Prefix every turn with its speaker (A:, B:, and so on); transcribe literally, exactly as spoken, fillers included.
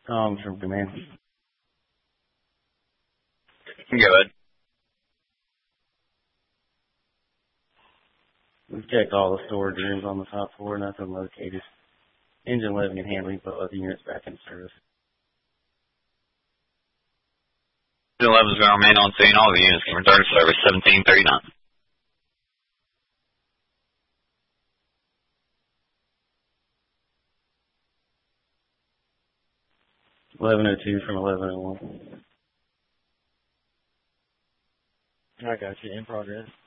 A: Tom from Command.
B: Good.
A: We've checked all the storage rooms on the top floor, nothing located. Engine living and handling both units back in service.
B: eleven is going to remain on scene. All the units can return to service seventeen thirty-nine.
A: eleven oh two from eleven oh one.
C: I got you. In progress.